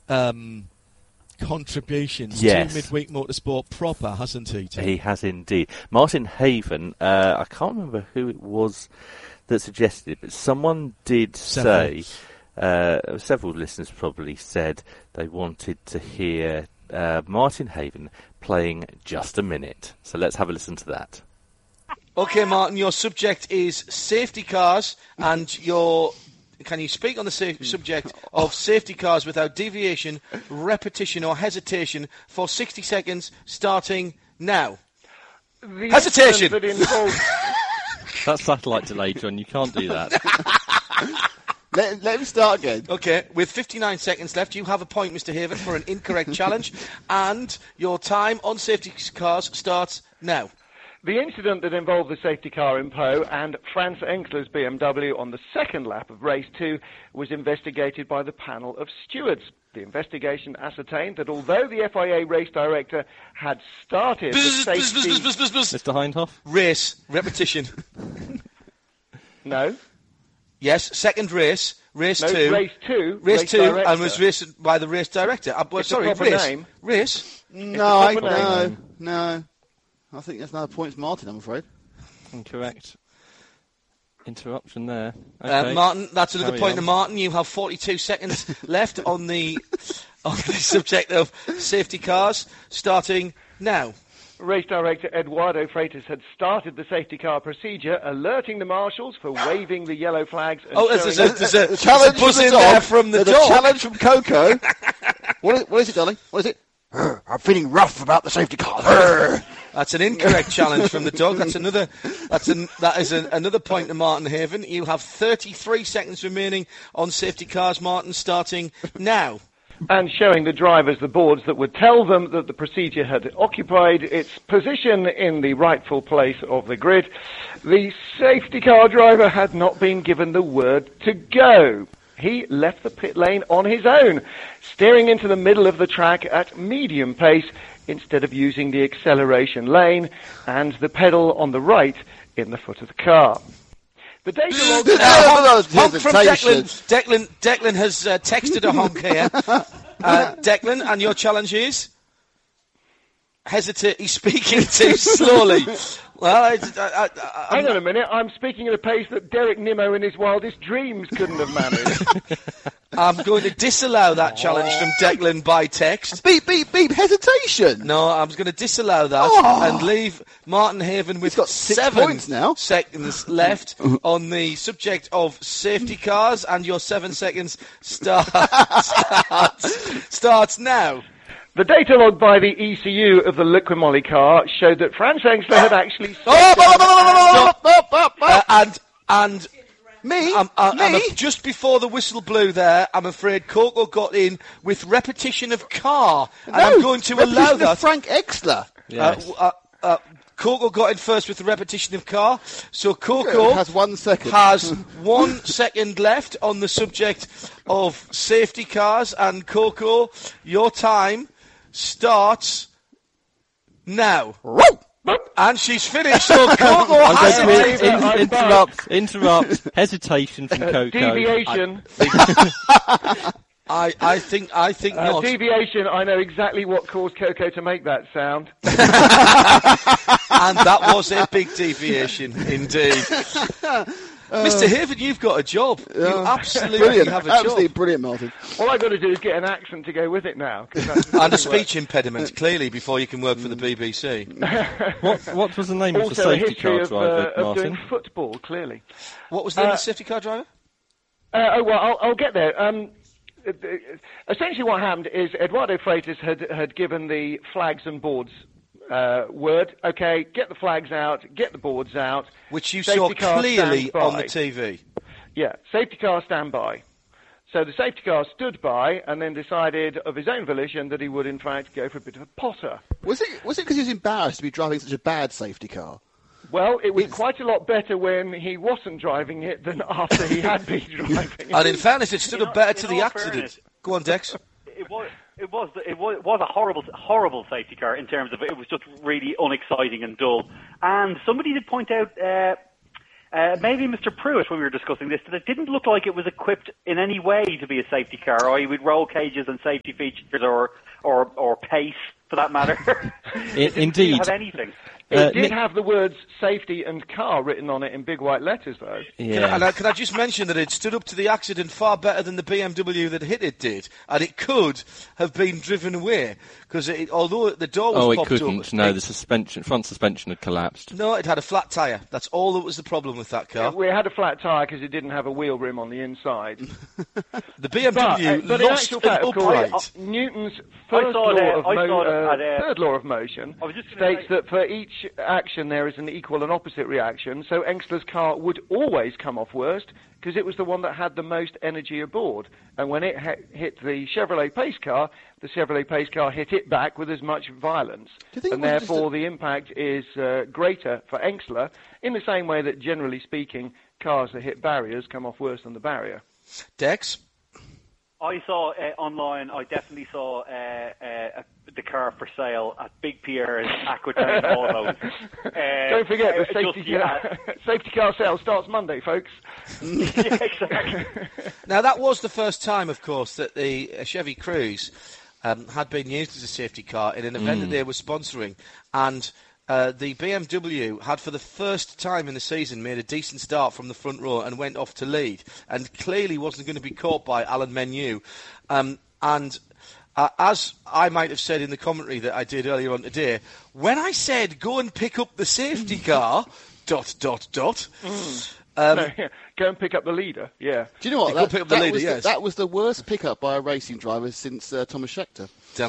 contributions Yes. to Midweek Motorsport proper, hasn't he, Tim? He has indeed. Martin Haven, I can't remember who it was that suggested it, but someone did say, several listeners probably said they wanted to hear Martin Haven playing Just a Minute. So let's have a listen to that. Okay, Martin, your subject is safety cars, and can you speak on the subject of safety cars without deviation, repetition or hesitation for 60 seconds starting now? Hesitation! That's satellite delay, John. You can't do that. Let him start again. Okay, with 59 seconds left, you have a point, Mr. Haven, for an incorrect challenge, and your time on safety cars starts now. The incident that involved the safety car in Po and Franz Engsler's BMW on the second lap of race 2 was investigated by the panel of stewards. The investigation ascertained that although the FIA race director had started the safety... Mr. Hindhoff? Race. Repetition. No. Yes, second race. Race No, 2. race 2. Race 2, director. and was raced by the race director. It's Sorry, a proper race. name. Race? No. I think that's another point for Martin, I'm afraid. Incorrect. Interruption there. Okay. Martin, that's another Carry point on. to Martin. You have 42 seconds left on the subject of safety cars, starting now. Race director Eduardo Freitas had started the safety car procedure, alerting the marshals for waving the yellow flags and there's showing... a challenge buzz in there from the There's dog. a challenge from Coco. What is it, darling? What is it? I'm feeling rough about the safety car. That's an incorrect challenge from the dog. That is another point to Martin Haven. You have 33 seconds remaining on safety cars, Martin, starting now. And showing the drivers the boards that would tell them that the procedure had occupied its position in the rightful place of the grid. The safety car driver had not been given the word to go. He left the pit lane on his own, steering into the middle of the track at medium pace instead of using the acceleration lane and the pedal on the right in the foot of the car. The data log... Honk from Declan. Declan has texted a honk here. Declan, and your challenge is? Hesitate. He's speaking too slowly. Well, hang on a minute. I'm speaking at a pace that Derek Nimmo in his wildest dreams couldn't have managed. I'm going to disallow that challenge from Declan by text. Beep, hesitation. No, I'm going to disallow that and leave Martin Haven with got 6 7 points now. seconds left on the subject of safety cars, and your 7 seconds starts now. The data log by the ECU of the Liquimoly car showed that Franz Engsler had actually... And me, just before the whistle blew there, I'm afraid Coco got in with repetition of car, and I'm going to allow that. Frank Exler. Yes. Coco got in first with the repetition of car, so Coco has 1 second. Has 1 second left on the subject of safety cars, and Coco, your time starts now. And she's finished, so Coco has interrupt. Hesitation from Coco. Deviation. I think not. Deviation, I know exactly what caused Coco to make that sound. And that was a big deviation, indeed. Mr. Haven, you've got a job. You absolutely have a job. Absolutely brilliant, Martin. All I've got to do is get an accent to go with it now. And a speech impediment, clearly, before you can work for the BBC. What was the name of the Also a safety history car driver, of Martin? doing football, clearly. What was the name of the safety car driver? I'll get there. Essentially what happened is Eduardo Freitas had given the flags and boards word, okay, get the flags out, get the boards out. Which you saw clearly on the TV. Yeah, safety car standby. So the safety car stood by and then decided of his own volition that he would in fact go for a bit of a potter. Was it because he was embarrassed to be driving such a bad safety car? Well, it was quite a lot better when he wasn't driving it than after he had been driving it. And in fairness, it stood up better to the accident. Fairness, go on, Dex. It was a horrible safety car in terms of it was just really unexciting and dull. And somebody did point out maybe Mr. Pruitt, when we were discussing this, that it didn't look like it was equipped in any way to be a safety car, or with roll cages and safety features, or pace, for that matter. It didn't Indeed. have anything. It did have the words safety and car written on it in big white letters, though. Yeah. Can I just mention that it stood up to the accident far better than the BMW that hit it did, and it could have been driven away because although the door was popped it couldn't. up, No, the front suspension had collapsed. No, it had a flat tyre. That's all that was the problem with that car. We had a flat tyre because it didn't have a wheel rim on the inside. The BMW but in lost actual an fact, of course, upright. Newton's third law of motion I was just gonna states say- that for each action there is an equal and opposite reaction. So Engstler's car would always come off worst because it was the one that had the most energy aboard. And when it hit the Chevrolet Pace car, the Chevrolet Pace car hit it back with as much violence. And therefore the impact is greater for Engstler in the same way that, generally speaking, cars that hit barriers come off worse than the barrier. Dex? I saw online, I definitely saw the car for sale at Big Pierre's Aquitaine Autos. Don't forget, the safety car sale starts Monday, folks. Yeah, exactly. Now, that was the first time, of course, that the Chevy Cruze had been used as a safety car in an event that they were sponsoring. And the BMW had, for the first time in the season, made a decent start from the front row and went off to lead, and clearly wasn't going to be caught by Alan Menu. As I might have said in the commentary that I did earlier on today, when I said go and pick up the safety car, ... Go and pick up the leader, yeah. Do you know what? Go pick up the leader, yes. That was the worst pickup by a racing driver since Thomas Scheckter.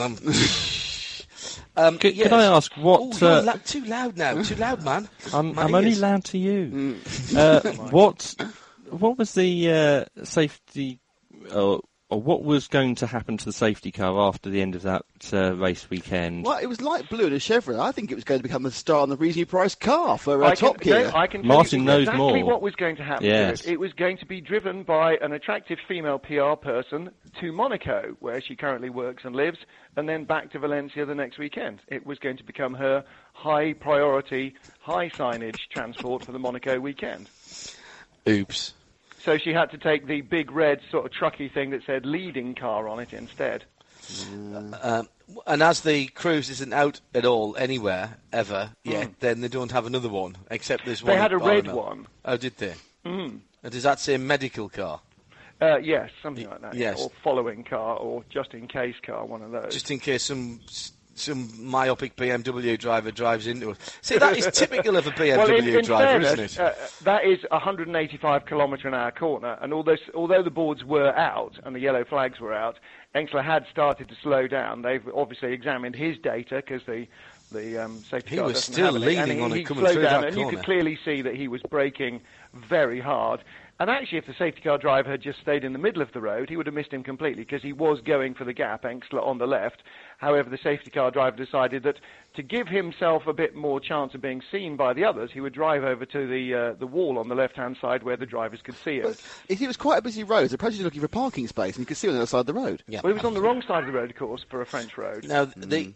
Can I ask what... Oh, you're too loud now. Too loud, man. I'm only loud to you. What was the safety... or what was going to happen to the safety car after the end of that race weekend? Well, it was light blue and a Chevrolet. I think it was going to become a star on the reasonably priced car for Top Gear. I can tell Martin you knows exactly more. what was going to happen Yes. to it. It was going to be driven by an attractive female PR person to Monaco, where she currently works and lives, and then back to Valencia the next weekend. It was going to become her high priority, high signage transport for the Monaco weekend. Oops. So she had to take the big red sort of trucky thing that said leading car on it instead. And as the Cruze isn't out at all anywhere ever yet, then they don't have another one, except there's one. They had a at red Barnwell. one. Oh, did they? And does that say medical car? Yes, something like that. Yes. Or following car, or just in case car, one of those. Just in case some myopic BMW driver drives into it. See, that is typical of a BMW well, in driver, fairness, isn't it? That is a 185 km/h corner, and although the boards were out and the yellow flags were out, Engstler had started to slow down. They've obviously examined his data because the safety car was doesn't still have it, and leaning on it he coming slowed through down, that and you corner. could clearly see that he was braking very hard. And actually, if the safety car driver had just stayed in the middle of the road, he would have missed him completely because he was going for the gap, Engstler on the left. However, the safety car driver decided that to give himself a bit more chance of being seen by the others, he would drive over to the wall on the left-hand side where the drivers could see him. It was quite a busy road. The apprentice was looking for a parking space, and you could see on the other side of the road. Yeah. Well, he was on the wrong side of the road, of course, for a French road. Now,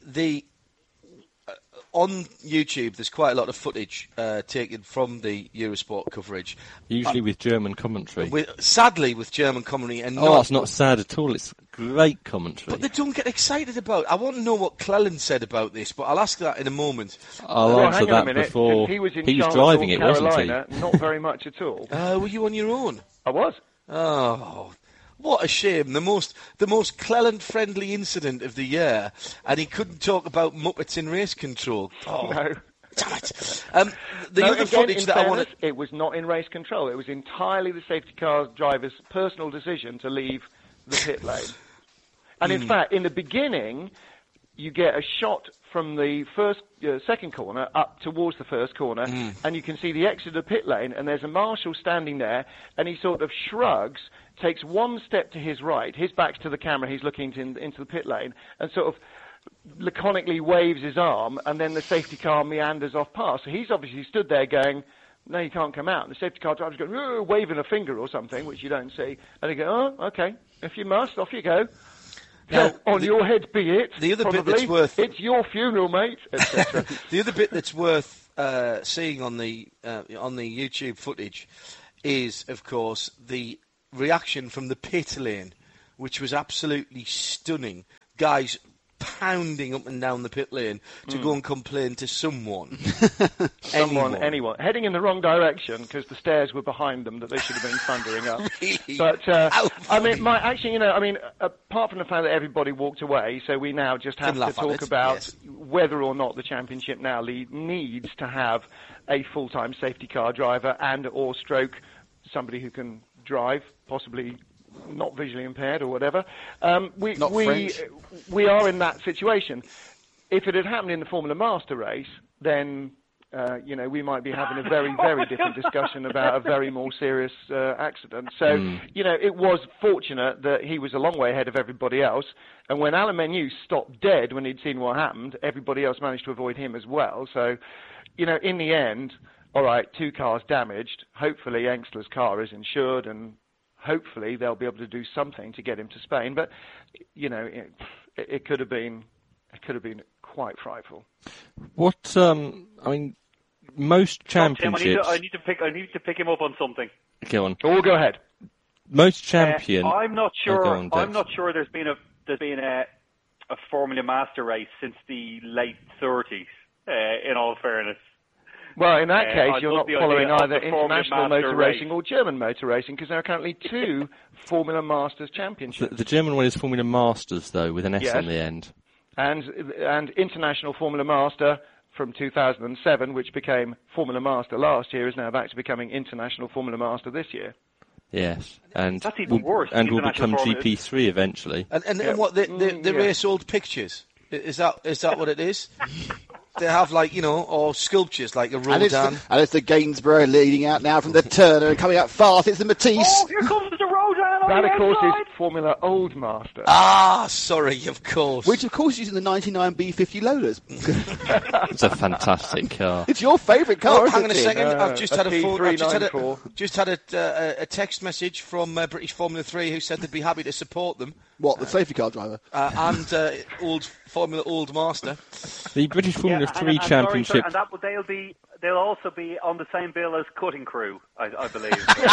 on YouTube, there's quite a lot of footage taken from the Eurosport coverage. Usually with German commentary. Sadly, with German commentary, and Oh, it's not sad at all. It's great commentary. But they don't get excited about. I want to know what Cleland said about this, but I'll ask that in a moment. I'll answer hang on a that minute. before He was in he was Charlotte, driving it, North wasn't he? Carolina, Not very much at all. Were you on your own? I was. Oh, what a shame. The most Cleland-friendly incident of the year, and he couldn't talk about Muppets in race control. Oh, No. damn it. No, Other again, footage in that I fairness, want it was not in race control. It was entirely the safety car driver's personal decision to leave the pit lane. And in fact, in the beginning, you get a shot from the second corner up towards the first corner, and you can see the exit of the pit lane, and there's a marshal standing there, and he sort of shrugs, takes one step to his right, his back's to the camera, he's looking into the pit lane, and sort of laconically waves his arm, and then the safety car meanders off past. So he's obviously stood there going, no, you can't come out. And the safety car driver's going, "Oh," waving a finger or something, which you don't see. And they go, oh, okay, if you must, off you go. Now, On your head be it. the other bit probably. that's worth- It's your funeral, mate, etc. The other bit that's worth seeing on the YouTube footage is, of course, the reaction from the pit lane, which was absolutely stunning. Guys pounding up and down the pit lane to go and complain to someone. Anyone. Heading in the wrong direction because the stairs were behind them that they should have been thundering up. Really? But, apart from the fact that everybody walked away, so we now just have to talk about whether or not the championship now needs to have a full-time safety car driver and or stroke somebody who can drive, possibly not visually impaired or whatever. We are in that situation. If it had happened in the Formula Master race, then we might be having a very, very different discussion about a very more serious accident. So, it was fortunate that he was a long way ahead of everybody else. And when Alain Menu stopped dead when he'd seen what happened, everybody else managed to avoid him as well. So, in the end, all right, 2 cars damaged. Hopefully, Engstler's car is insured and hopefully they'll be able to do something to get him to Spain, but it could have been quite frightful. What most championships. Tim, I need to pick him up on something. Go on. Oh, go ahead. Most champion. I'm not sure. On, I'm not sure there's been a Formula Master race since the late 30s. In all fairness. Well, in that case, you're not following either international motor race. racing or German motor racing, because there are currently 2 Formula Masters championships. The German one is Formula Masters, though, with an S on the end. And International Formula Master from 2007, which became Formula Master last year, is now back to becoming International Formula Master this year. Yes, and that's even worse. And will become GP3 eventually. And what the race old pictures? Is that what it is? They have or sculptures like a Rodin. And it's the Gainsborough leading out now from the Turner and coming out fast. It's the Matisse. Oh, here comes the Rodin on that, the of course, outside. is Formula Old Master. Sorry, of course. Which, of course, is using the 99 B50 Lolas. It's a fantastic car. It's your favourite car, isn't hang on a it? second. I've just had a text message from British Formula 3 who said they'd be happy to support them. What, the safety car driver? And Formula Old Master. The British Formula 3 Championship. Sorry, and they'll also be on the same bill as Cutting Crew, I believe.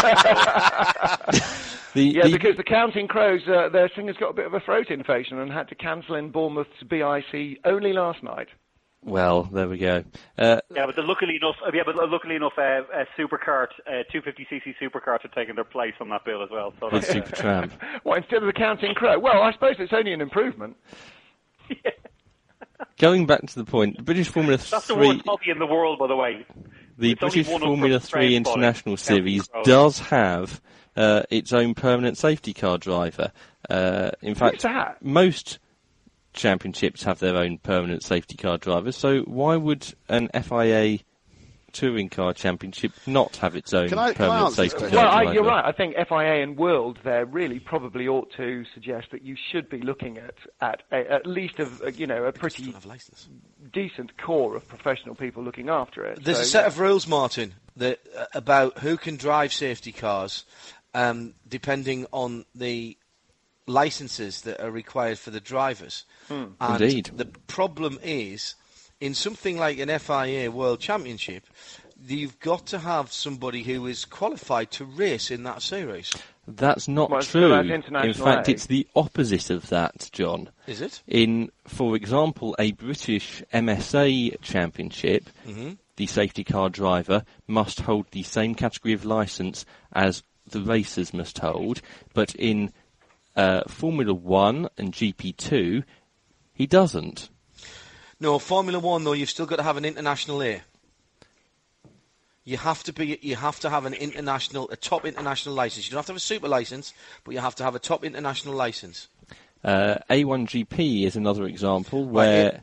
Because the Counting Crows, their singer's got a bit of a throat infection and had to cancel in Bournemouth's BIC only last night. Well, there we go. But luckily enough, supercar, 250cc supercars have taken their place on that bill as well. So with Supertramp. What, instead of the Counting Crow? Well, I suppose it's only an improvement. Yeah. Going back to the point, the British Formula 3... That's the worst hobby in the world, by the way. The British Formula 3 International Series does have its own permanent safety car driver. In fact, most championships have their own permanent safety car drivers, so why would an FIA touring car championship not have its own permanent safety car driver? Well, you're right. I think FIA and World there really probably ought to suggest that you should be looking at least a pretty decent core of professional people looking after it. There's a set of rules, Martin, about who can drive safety cars, depending on the licenses that are required for the drivers. And Indeed. The problem is, in something like an FIA World Championship, you've got to have somebody who is qualified to race in that series. That's not true. In fact, it's the opposite of that, John. Is it? For example, a British MSA championship, the safety car driver must hold the same category of licence as the racers must hold, but in Formula 1 and GP2, he doesn't. No, Formula 1 though, you've still got to have an international A. You have to have a top international license. You don't have to have a super license, but you have to have a top international license. A1GP is another example where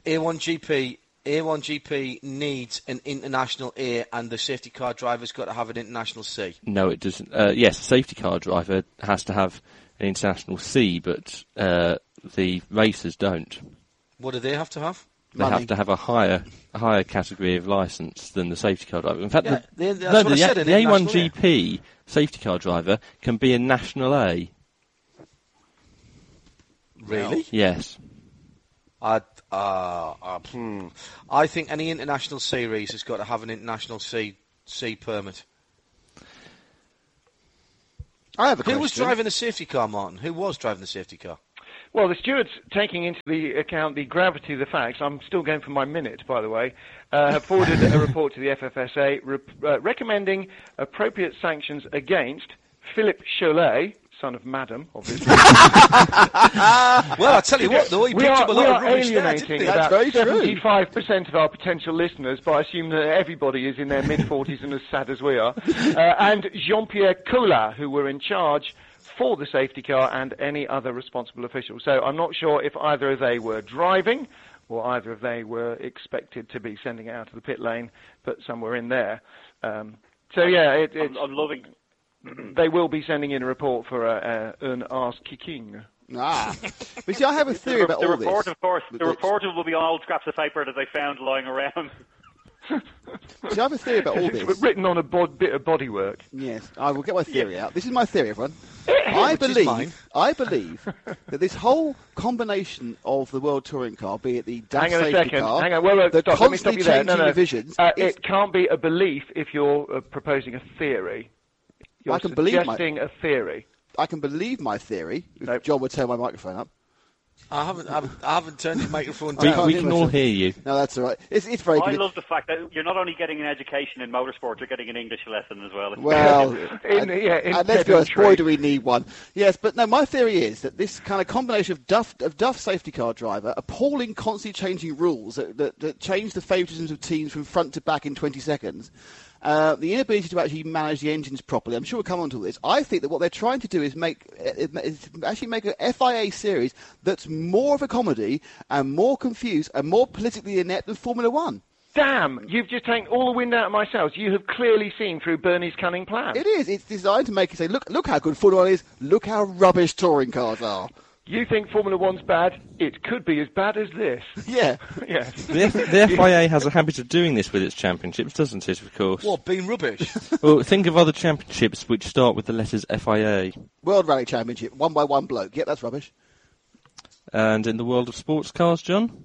A1GP needs an international A, and the safety car driver's got to have an international C. No, it doesn't. Yes, a safety car driver has to have an international C, but the racers don't. What do they have to have? They have to have a higher category of licence than the safety car driver. In fact, the A1GP safety car driver can be a national A. Really? Yes. I think any international series has got to have an international C permit. I have a question. Who was driving the safety car, Martin? Who was driving the safety car? Well, the stewards, taking into the account the gravity of the facts, I'm still going for my minute, by the way, have forwarded a report to the FFSA recommending appropriate sanctions against Philippe Cholet, son of Madam, obviously. Well, I tell you what, though, he picked up a lot of rubbish there, didn't he? About 75% of our potential listeners, but I assume that everybody is in their mid-40s and as sad as we are. And Jean-Pierre Collat, who were in charge for the safety car and any other responsible official. So I'm not sure if either of they were driving or either of they were expected to be sending it out of the pit lane, but somewhere in there. I'm loving. They will be sending in a report for an arse kicking. Ah. But see, I have a theory about all report, this. Of course, the report will be on old scraps of paper that they found lying around. See, I have a theory about all this. It's written on a bit of bodywork. Yes, I will get my theory out. This is my theory, everyone. I believe that this whole combination of the World Touring Car, be it the DAF Hang on a safety second. car, Hang on. Well, the stop. Let me stop constantly you there. changing No. divisions. It can't be a belief if you're proposing a theory. You're I can believe suggesting a theory. I can believe my theory. If Nope. John would turn my microphone up. I haven't turned his microphone down. We can all hear you. No, that's all right. It's very I good. love the fact that you're not only getting an education in motorsport, you're getting an English lesson as well. Well, In and let's be honest, pedantry. boy, do we need one. Yes, but no, my theory is that this kind of combination of Duff safety car driver, appalling, constantly changing rules that change the favouritisms of teams from front to back in 20 seconds, the inability to actually manage the engines properly. I'm sure we'll come on to this. I think that what they're trying to do is actually make a FIA series that's more of a comedy and more confused and more politically inept than Formula One. Damn, you've just taken all the wind out of my sails. You have clearly seen through Bernie's cunning plan. It is. It's designed to make you say, look how good Formula One is. Look how rubbish touring cars are. You think Formula One's bad? It could be as bad as this. Yeah. Yes. The FIA has a habit of doing this with its championships, doesn't it, of course? What, being rubbish? Well, think of other championships which start with the letters FIA. World Rally Championship, won by one bloke. Yep, that's rubbish. And in the world of sports cars, John?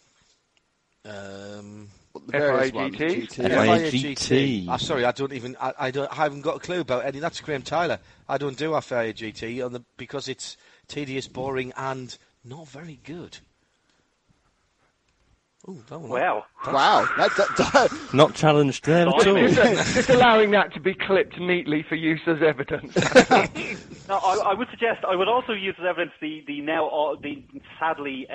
The various ones, FIA GT. FIA GT. I'm sorry, I haven't got a clue about any. That's Graham Tyler. I don't do FIA GT because it's tedious, boring, and not very good. Ooh, that one. Wow. Wow, that's Not challenged there at all. Just allowing that to be clipped neatly for use as evidence. No, I would suggest I would also use as evidence the sadly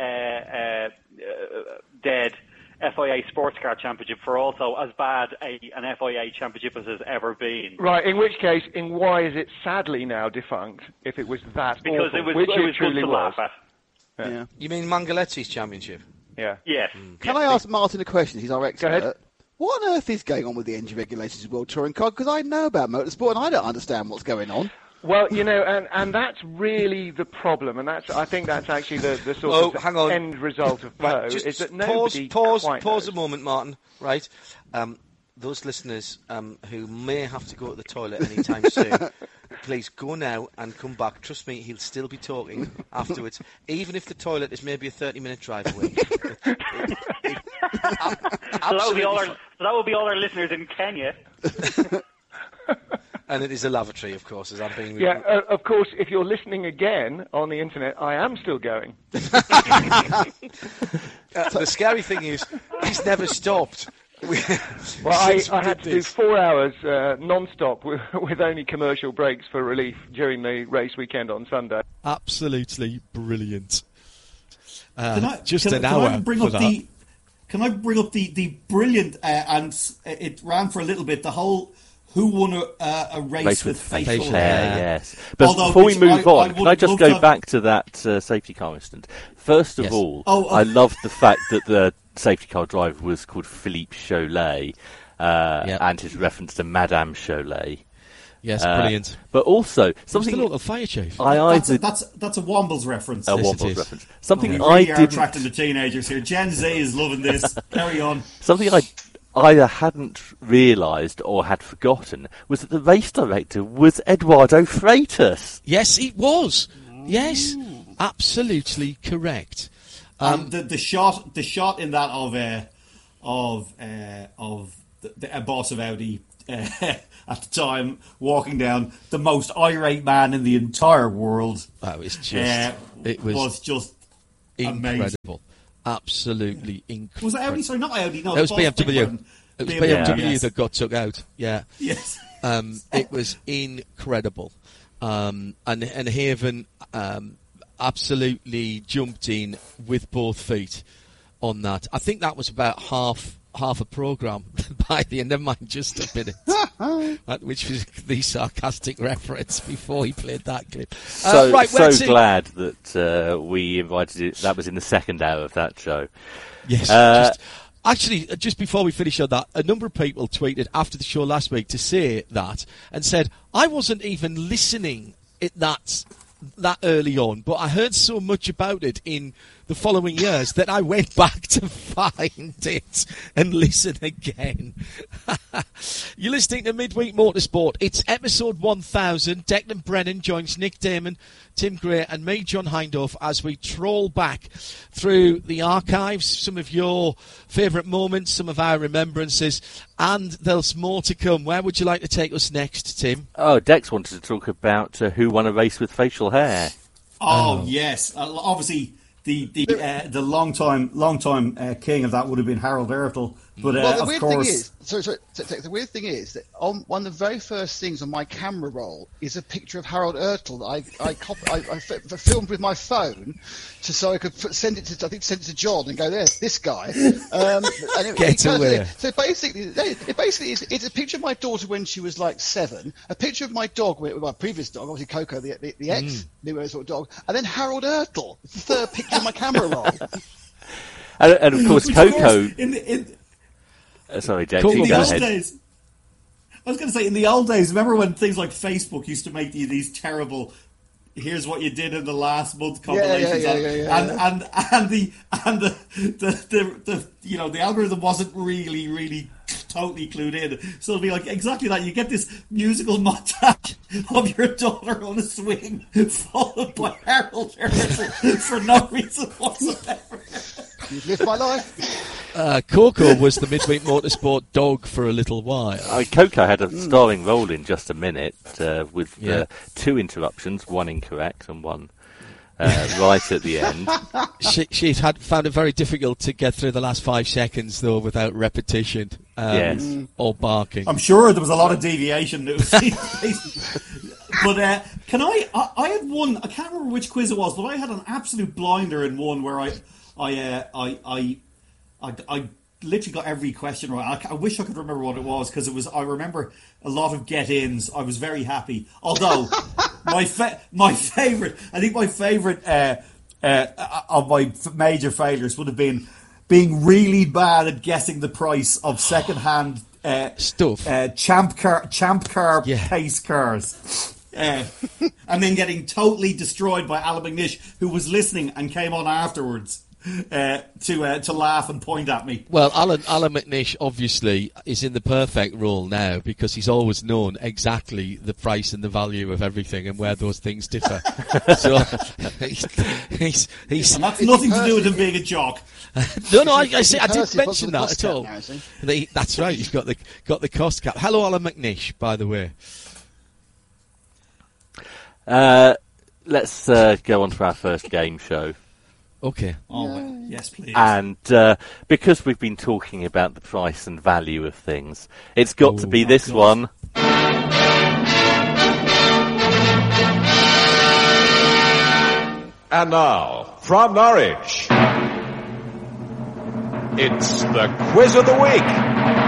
dead FIA Sports Car Championship for also as bad an FIA championship as has ever been. Right, in which case, why is it sadly now defunct if it was that Because awful, it was which good it truly to was. laugh at. yeah. You mean Mangaletti's championship? Yeah. Yes. Can I ask Martin a question? He's our expert. Go ahead. What on earth is going on with the engine regulations of World Touring Car? Because I know about motorsport and I don't understand what's going on. Well, and that's really the problem, and I think that's actually the sort of hang on. end result of Poe, Right, just is that nobody pause quite knows. a moment, Martin. Right, those listeners who may have to go to the toilet anytime soon, please go now and come back. Trust me, he'll still be talking afterwards, even if the toilet is maybe a 30-minute drive away. So that will be all our listeners in Kenya. And it is a lavatory, of course, as I'm being... Yeah, of course, if you're listening again on the internet, I am still going. The scary thing is, he's never stopped. Well, I had to do 4 hours non-stop with only commercial breaks for relief during the race weekend on Sunday. Absolutely brilliant. Can I bring up the brilliant, and it ran for a little bit, the whole who won a race with facial hair. Yes. But before we move on, can I just go back to that safety car incident? First of all, I loved the fact that the safety car driver was called Philippe Cholet, and his reference to Madame Cholet. Yes, brilliant. But also something. It's the local fire chief. That's a Wombles reference. A Wombles reference. Something we I really are didn't. attracting the teenagers here. Gen Z is loving this. Carry on. Something I either hadn't realised or had forgotten was that the race director was Eduardo Freitas. Yes, it was. Yes, absolutely correct. The shot in that of the boss of Audi at the time walking down, the most irate man in the entire world. That was just it was just incredible, amazing. Absolutely incredible. Was it Audi? Sorry, not Audi. No, it was BMW. It was BMW that got took out. Yeah. Yes. It was incredible, and Haven absolutely jumped in with both feet on that. I think that was about half a programme by the end. Never mind, just a minute, which was the sarcastic reference before he played that clip. So glad that we invited it. That was in the second hour of that show. Yes. Actually, just before we finish on that, a number of people tweeted after the show last week to say that and said, I wasn't even listening that early on, but I heard so much about it in the following years that I went back to find it and listen again. You're listening to Midweek Motorsport. It's episode 1000. Declan Brennan joins Nick Damon, Tim Gray and me, John Hindhaugh, as we troll back through the archives, some of your favourite moments, some of our remembrances, and there's more to come. Where would you like to take us next, Tim? Oh, Dex wanted to talk about who won a race with facial hair. Oh. Yes. Obviously, the long time king of that would have been Harold Ertl. But the of weird course, the weird thing is that on one of the very first things on my camera roll is a picture of Harold Ertl that I filmed with my phone, so I could send it to John and go, there's this guy. Get away. So basically, it's a picture of my daughter when she was like 7, a picture of my dog, my previous dog, obviously Coco, the ex new sort of dog, and then Harold Ertl, the third picture of my camera roll. And of course, Coco. Sorry, Jack. In the old days, I was going to say, in the old days, remember when things like Facebook used to make these terrible, here's what you did in the last month compilations, and the algorithm wasn't really totally clued in, so it'll be like exactly that. You get this musical montage of your daughter on a swing, followed by Harold Ertl for no reason whatsoever. You've lived my life. Coco was the Midweek Motorsport dog for a little while. Coco had a starring role in Just a Minute with 2 interruptions, one incorrect and one right at the end. She found it very difficult to get through the last 5 seconds, though, without repetition or barking. I'm sure there was a lot of deviation. But can I had one, I can't remember which quiz it was, but I had an absolute blinder in one where I literally got every question right. I wish I could remember what it was, because I remember a lot of get-ins. I was very happy. Although my favourite of my major failures would have been being really bad at guessing the price of second-hand stuff, champ car pace cars. And then getting totally destroyed by Alan McNish, who was listening and came on afterwards to laugh and point at me. Well, Alan McNish obviously is in the perfect role now, because he's always known exactly the price and the value of everything and where those things differ. So he's and that's nothing to do with him being a jock. No, I didn't mention that at all. That's right. He's got the cost cap. Hello, Alan McNish, by the way. Let's go on to our first game show. Okay. Yes, please. And because we've been talking about the price and value of things, it's got to be this one. And now, from Norwich, it's the Quiz of the Week.